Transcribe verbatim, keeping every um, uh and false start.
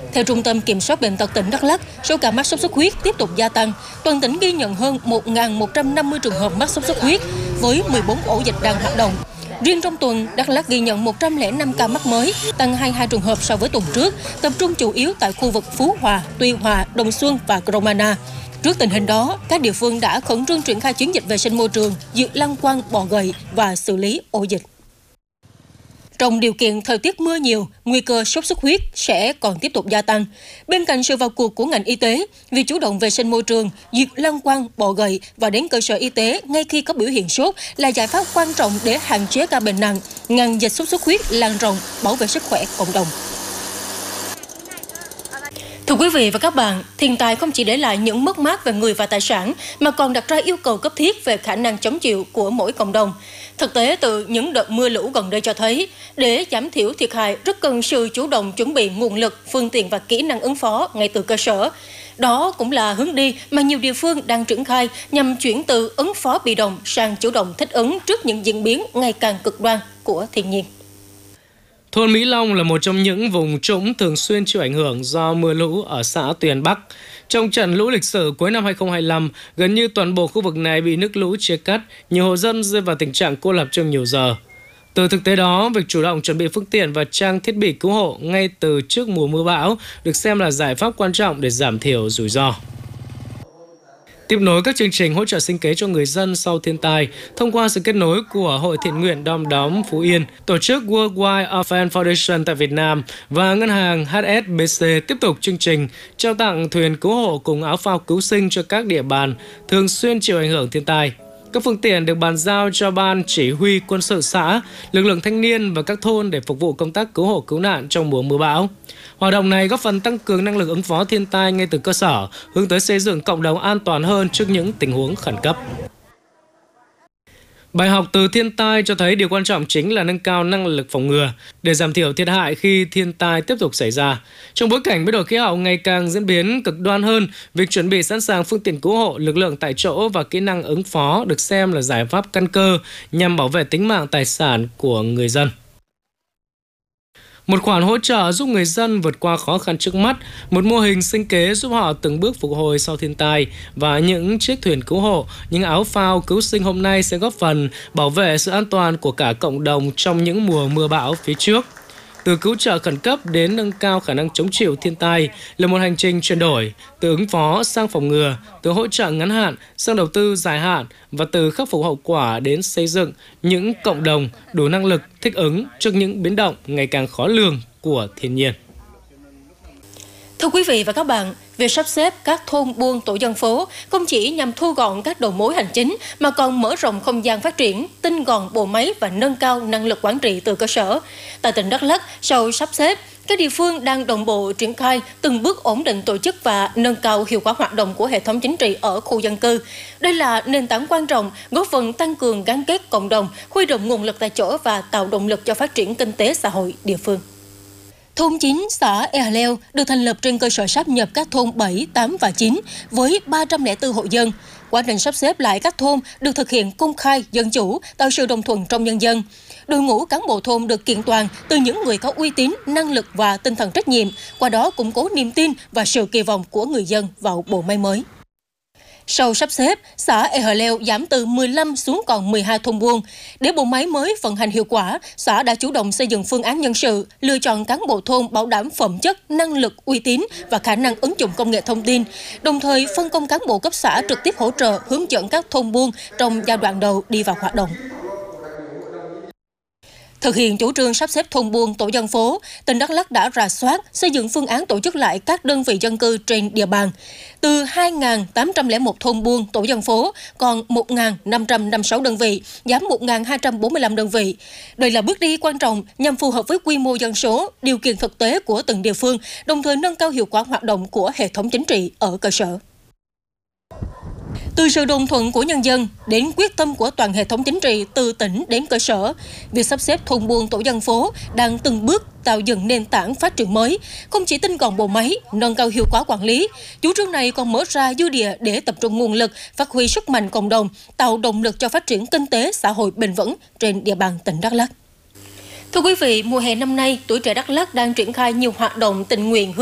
Theo Trung tâm Kiểm soát Bệnh tật tỉnh Đắk Lắk, số ca mắc sốt xuất huyết tiếp tục gia tăng. Toàn tỉnh ghi nhận hơn một nghìn một trăm năm mươi trường hợp mắc sốt xuất huyết với mười bốn ổ dịch đang hoạt động. Riêng trong tuần, Đắk Lắk ghi nhận một trăm lẻ năm ca mắc mới, tăng hai mươi hai trường hợp so với tuần trước, tập trung chủ yếu tại khu vực Phú Hòa, Tuy Hòa, Đồng Xuân và Cromana. Trước tình hình đó, các địa phương đã khẩn trương triển khai chiến dịch vệ sinh môi trường, diệt lăng quăng, bọ gậy và xử lý ổ dịch. Trong điều kiện thời tiết mưa nhiều, nguy cơ sốt xuất huyết sẽ còn tiếp tục gia tăng. Bên cạnh sự vào cuộc của ngành y tế, việc chủ động vệ sinh môi trường, diệt lăng quăng, bọ gậy và đến cơ sở y tế ngay khi có biểu hiện sốt là giải pháp quan trọng để hạn chế ca bệnh nặng, ngăn dịch sốt xuất huyết lan rộng, bảo vệ sức khỏe cộng đồng. Thưa quý vị và các bạn, thiên tai không chỉ để lại những mất mát về người và tài sản mà còn đặt ra yêu cầu cấp thiết về khả năng chống chịu của mỗi cộng đồng. Thực tế từ những đợt mưa lũ gần đây cho thấy, để giảm thiểu thiệt hại rất cần sự chủ động chuẩn bị nguồn lực, phương tiện và kỹ năng ứng phó ngay từ cơ sở. Đó cũng là hướng đi mà nhiều địa phương đang triển khai nhằm chuyển từ ứng phó bị động sang chủ động thích ứng trước những diễn biến ngày càng cực đoan của thiên nhiên. Thôn Mỹ Long là một trong những vùng trũng thường xuyên chịu ảnh hưởng do mưa lũ ở xã Tuyền Bắc. Trong trận lũ lịch sử cuối năm hai không hai lăm, gần như toàn bộ khu vực này bị nước lũ chia cắt, nhiều hộ dân rơi vào tình trạng cô lập trong nhiều giờ. Từ thực tế đó, việc chủ động chuẩn bị phương tiện và trang thiết bị cứu hộ ngay từ trước mùa mưa bão được xem là giải pháp quan trọng để giảm thiểu rủi ro. Tiếp nối các chương trình hỗ trợ sinh kế cho người dân sau thiên tai thông qua sự kết nối của Hội Thiện nguyện Đom Đóm Phú Yên, tổ chức Worldwide Orphan Foundation tại Việt Nam và ngân hàng hát ét bê xê tiếp tục chương trình trao tặng thuyền cứu hộ cùng áo phao cứu sinh cho các địa bàn thường xuyên chịu ảnh hưởng thiên tai. Các phương tiện được bàn giao cho Ban Chỉ huy Quân sự xã, lực lượng thanh niên và các thôn để phục vụ công tác cứu hộ cứu nạn trong mùa mưa bão. Hoạt động này góp phần tăng cường năng lực ứng phó thiên tai ngay từ cơ sở, hướng tới xây dựng cộng đồng an toàn hơn trước những tình huống khẩn cấp. Bài học từ thiên tai cho thấy điều quan trọng chính là nâng cao năng lực phòng ngừa để giảm thiểu thiệt hại khi thiên tai tiếp tục xảy ra. Trong bối cảnh biến đổi khí hậu ngày càng diễn biến cực đoan hơn, việc chuẩn bị sẵn sàng phương tiện cứu hộ, lực lượng tại chỗ và kỹ năng ứng phó được xem là giải pháp căn cơ nhằm bảo vệ tính mạng tài sản của người dân. Một khoản hỗ trợ giúp người dân vượt qua khó khăn trước mắt, một mô hình sinh kế giúp họ từng bước phục hồi sau thiên tai và những chiếc thuyền cứu hộ, những áo phao cứu sinh hôm nay sẽ góp phần bảo vệ sự an toàn của cả cộng đồng trong những mùa mưa bão phía trước. Từ cứu trợ khẩn cấp đến nâng cao khả năng chống chịu thiên tai là một hành trình chuyển đổi, từ ứng phó sang phòng ngừa, từ hỗ trợ ngắn hạn sang đầu tư dài hạn và từ khắc phục hậu quả đến xây dựng những cộng đồng đủ năng lực thích ứng trước những biến động ngày càng khó lường của thiên nhiên. Thưa quý vị và các bạn, việc sắp xếp các thôn buôn tổ dân phố không chỉ nhằm thu gọn các đầu mối hành chính mà còn mở rộng không gian phát triển, tinh gọn bộ máy và nâng cao năng lực quản trị từ cơ sở. Tại tỉnh Đắk Lắk, sau sắp xếp, các địa phương đang đồng bộ triển khai từng bước ổn định tổ chức và nâng cao hiệu quả hoạt động của hệ thống chính trị ở khu dân cư. Đây là nền tảng quan trọng góp phần tăng cường gắn kết cộng đồng, huy động nguồn lực tại chỗ và tạo động lực cho phát triển kinh tế xã hội địa phương. Thôn chín xã Ea Leo được thành lập trên cơ sở sáp nhập các thôn bảy, tám và chín với ba trăm lẻ bốn hộ dân. Quá trình sắp xếp lại các thôn được thực hiện công khai, dân chủ, tạo sự đồng thuận trong nhân dân. Đội ngũ cán bộ thôn được kiện toàn từ những người có uy tín, năng lực và tinh thần trách nhiệm, qua đó củng cố niềm tin và sự kỳ vọng của người dân vào bộ máy mới. Sau sắp xếp, xã Ea Leo giảm từ mười lăm xuống còn mười hai thôn buôn. Để bộ máy mới vận hành hiệu quả, xã đã chủ động xây dựng phương án nhân sự, lựa chọn cán bộ thôn bảo đảm phẩm chất, năng lực, uy tín và khả năng ứng dụng công nghệ thông tin, đồng thời phân công cán bộ cấp xã trực tiếp hỗ trợ, hướng dẫn các thôn buôn trong giai đoạn đầu đi vào hoạt động. Thực hiện chủ trương sắp xếp thôn buôn tổ dân phố, tỉnh Đắk Lắk đã rà soát, xây dựng phương án tổ chức lại các đơn vị dân cư trên địa bàn. Từ hai nghìn tám trăm lẻ một thôn buôn tổ dân phố còn một nghìn năm trăm năm mươi sáu đơn vị, giảm một nghìn hai trăm bốn mươi lăm đơn vị. Đây là bước đi quan trọng nhằm phù hợp với quy mô dân số, điều kiện thực tế của từng địa phương, đồng thời nâng cao hiệu quả hoạt động của hệ thống chính trị ở cơ sở. Từ sự đồng thuận của nhân dân đến quyết tâm của toàn hệ thống chính trị từ tỉnh đến cơ sở, việc sắp xếp thôn buôn tổ dân phố đang từng bước tạo dựng nền tảng phát triển mới, không chỉ tinh gọn bộ máy, nâng cao hiệu quả quản lý. Chủ trương này còn mở ra dư địa để tập trung nguồn lực, phát huy sức mạnh cộng đồng, tạo động lực cho phát triển kinh tế xã hội bền vững trên địa bàn tỉnh Đắk Lắk. Thưa quý vị, mùa hè năm nay, Tuổi Trẻ Đắk Lắk đang triển khai nhiều hoạt động tình nguyện hướng